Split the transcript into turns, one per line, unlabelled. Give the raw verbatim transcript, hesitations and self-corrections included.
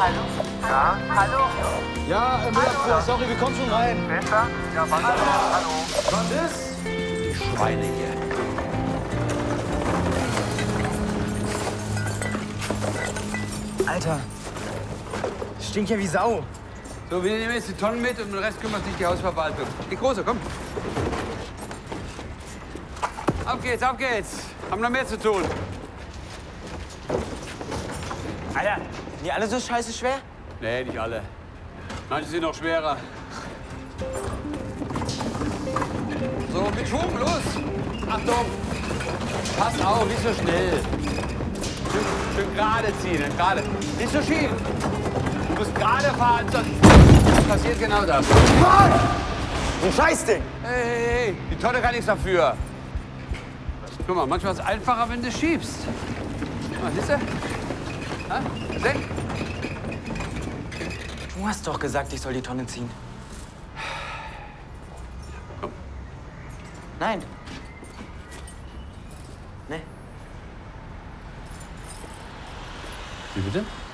Hallo? Ja? Hallo?
Ja, äh, Müller, sorry, wir kommen schon rein.
Besser? Ja, warte. Hallo? Hallo?
Was ist?
Die Schweine hier.
Alter, stinkt ja wie Sau.
So, wir nehmen jetzt die Tonnen mit und den Rest kümmert sich die Hausverwaltung. Die Große, komm. Auf geht's, auf geht's. Haben noch mehr zu tun.
Alter, sind die alle so scheiße schwer?
Nee, nicht alle. Manche sind noch schwerer. So, mit Schwung, los! Achtung! Passt auf, nicht so schnell. Schön, schön gerade ziehen, gerade. Nicht so schief. Du musst gerade fahren, sonst passiert genau das.
Mann! So ein Scheißding!
Hey, hey, hey, die Tonne kann nichts dafür. Guck mal, manchmal ist es einfacher, wenn du schiebst. Guck mal, siehst du? Ha? Senk.
Du hast doch gesagt, ich soll die Tonne ziehen.
Komm.
Nein. Nee.
Wie bitte?